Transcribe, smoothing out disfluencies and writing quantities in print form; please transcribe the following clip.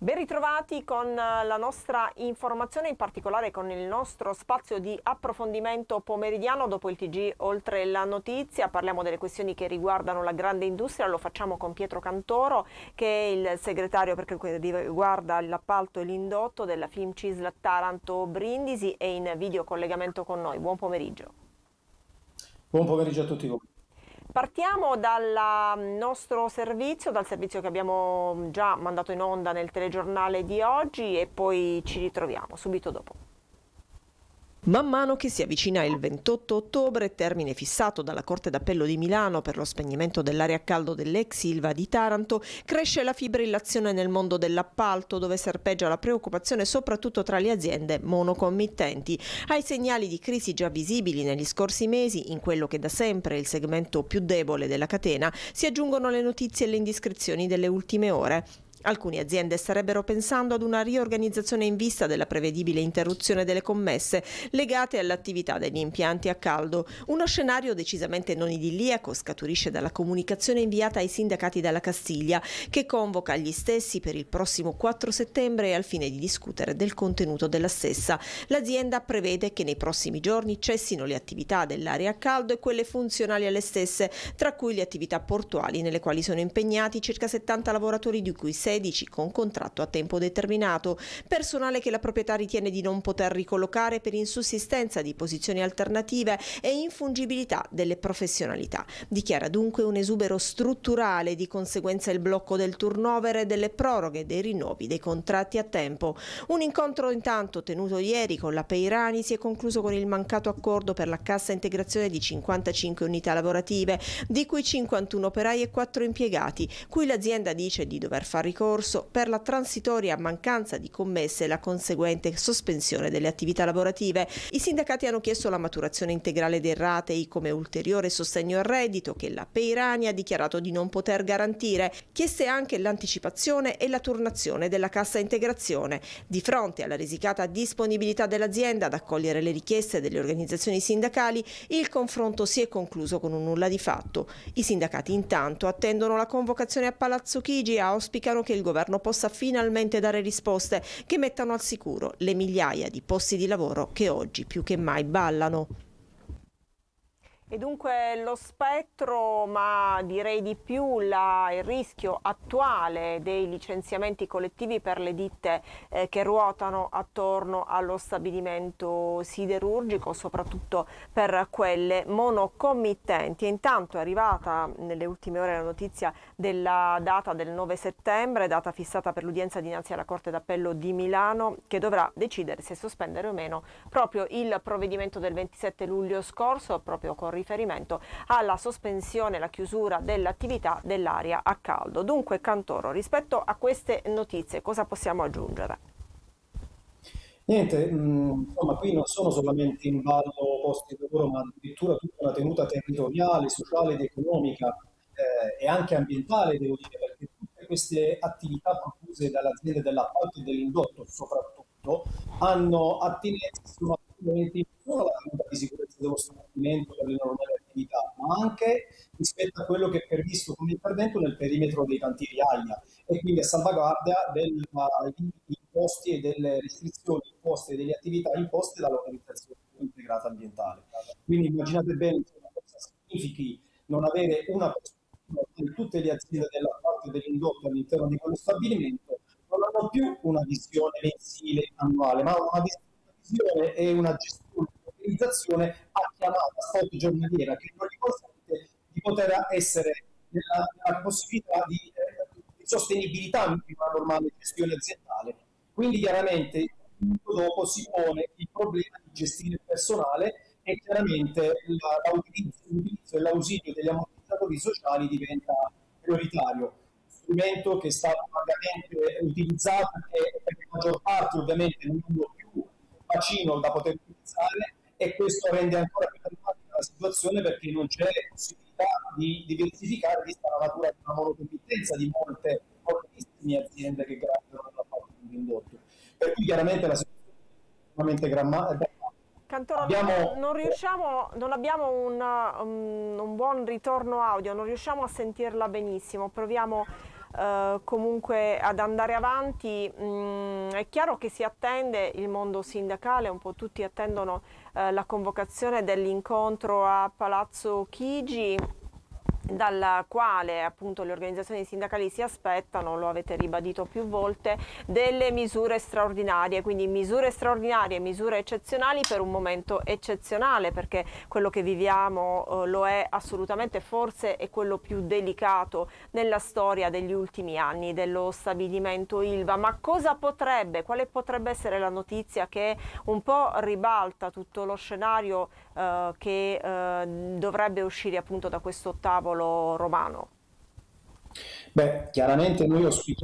Ben ritrovati con la nostra informazione, in particolare con il nostro spazio di approfondimento pomeridiano dopo il TG Oltre la Notizia. Parliamo delle questioni che riguardano la grande industria, lo facciamo con Pietro Cantoro, che è il segretario per quel che riguarda l'appalto e l'indotto della Filmcisl Taranto Brindisi, e in video collegamento con noi. Buon pomeriggio. Buon pomeriggio a tutti voi. Partiamo dal nostro servizio, dal servizio che abbiamo già mandato in onda nel telegiornale di oggi, e poi ci ritroviamo subito dopo. Man mano che si avvicina il 28 ottobre, termine fissato dalla Corte d'Appello di Milano per lo spegnimento dell'area a caldo dell'ex Ilva di Taranto, cresce la fibrillazione nel mondo dell'appalto, dove serpeggia la preoccupazione soprattutto tra le aziende monocommittenti. Ai segnali di crisi già visibili negli scorsi mesi, in quello che da sempre è il segmento più debole della catena, si aggiungono le notizie e le indiscrezioni delle ultime ore. Alcune aziende starebbero pensando ad una riorganizzazione in vista della prevedibile interruzione delle commesse legate all'attività degli impianti a caldo. Uno scenario decisamente non idilliaco scaturisce dalla comunicazione inviata ai sindacati dalla Castiglia, che convoca gli stessi per il prossimo 4 settembre al fine di discutere del contenuto della stessa. L'azienda prevede che nei prossimi giorni cessino le attività dell'area a caldo e quelle funzionali alle stesse, tra cui le attività portuali, nelle quali sono impegnati circa 70 lavoratori, di cui 16 con contratto a tempo determinato, personale che la proprietà ritiene di non poter ricollocare per insussistenza di posizioni alternative e infungibilità delle professionalità. Dichiara dunque un esubero strutturale, di conseguenza il blocco del turnover e delle proroghe dei rinnovi dei contratti a tempo. Un incontro intanto tenuto ieri con la Peirani si è concluso con il mancato accordo per la cassa integrazione di 55 unità lavorative, di cui 51 operai e 4 impiegati, cui l'azienda dice di dover far ricorso per la transitoria mancanza di commesse e la conseguente sospensione delle attività lavorative. I sindacati hanno chiesto la maturazione integrale dei ratei come ulteriore sostegno al reddito, che la Peirani ha dichiarato di non poter garantire. Chieste anche l'anticipazione e la turnazione della cassa integrazione. Di fronte alla risicata disponibilità dell'azienda ad accogliere le richieste delle organizzazioni sindacali, il confronto si è concluso con un nulla di fatto. I sindacati intanto attendono la convocazione a Palazzo Chigi e auspicano che il governo possa finalmente dare risposte che mettano al sicuro le migliaia di posti di lavoro che oggi più che mai ballano. E dunque lo spettro, ma direi di più il rischio attuale dei licenziamenti collettivi per le ditte che ruotano attorno allo stabilimento siderurgico, soprattutto per quelle monocommittenti. E intanto è arrivata nelle ultime ore la notizia della data del 9 settembre, data fissata per l'udienza dinanzi alla Corte d'Appello di Milano, che dovrà decidere se sospendere o meno proprio il provvedimento del 27 luglio scorso, proprio con riferimento alla sospensione e la chiusura dell'attività dell'area a caldo. Dunque, Cantoro, rispetto a queste notizie cosa possiamo aggiungere? Niente, insomma, qui non sono solamente in ballo posti di lavoro, ma addirittura tutta una tenuta territoriale, sociale ed economica e anche ambientale, devo dire, perché tutte queste attività profuse dalle aziende dell'appalto e dell'indotto, soprattutto, hanno attinenza, sono attinenti non solo alla tenuta di sicurezza dello stabilimento per le normali attività, ma anche rispetto a quello che è previsto come intervento nel perimetro dei cantieri AIA, e quindi a salvaguardia degli imposti e delle restrizioni imposte e delle attività imposte dall'organizzazione integrata ambientale. Quindi immaginate bene, insomma, cosa significhi non avere una prospettiva di tutte le aziende della parte dell'indotto all'interno di quello stabilimento. Non hanno più una visione mensile annuale, ma una visione e una gestione, un'organizzazione a chiamata spot giornaliera, che non gli consente di poter essere nella possibilità di sostenibilità di una normale gestione aziendale. Quindi chiaramente dopo si pone il problema di gestire il personale, e chiaramente l'utilizzo e l'ausilio degli ammortizzatori sociali diventa prioritario. Strumento che è stato largamente utilizzato e per la maggior parte ovviamente non è più bacino da poter utilizzare, e questo rende ancora più drammatica la situazione, perché non c'è possibilità di diversificare, vista la natura di una monocommittenza di molte moltissime aziende che graviano nella parte dell'indotto. Per cui chiaramente la situazione è estremamente drammatica. Cantoro, non abbiamo un buon ritorno audio, non riusciamo a sentirla benissimo. Proviamo comunque ad andare avanti. È chiaro che si attende, il mondo sindacale, un po' tutti attendono la convocazione dell'incontro a Palazzo Chigi, dalla quale appunto le organizzazioni sindacali si aspettano, lo avete ribadito più volte, delle misure straordinarie, quindi misure straordinarie, misure eccezionali per un momento eccezionale, perché quello che viviamo lo è assolutamente, forse è quello più delicato nella storia degli ultimi anni dello stabilimento Ilva. Ma quale potrebbe essere la notizia che un po' ribalta tutto lo scenario che dovrebbe uscire appunto da questo tavolo romano? Beh, chiaramente noi auspichiamo